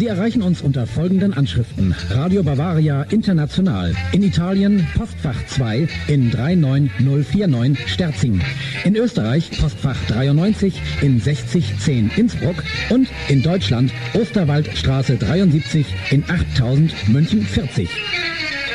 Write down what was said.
Sie erreichen uns unter folgenden Anschriften. Radio Bavaria International. In Italien Postfach 2 in 39049 Sterzing. In Österreich Postfach 93 in 6010 Innsbruck. Und in Deutschland Osterwaldstraße 73 in 8000 München 40.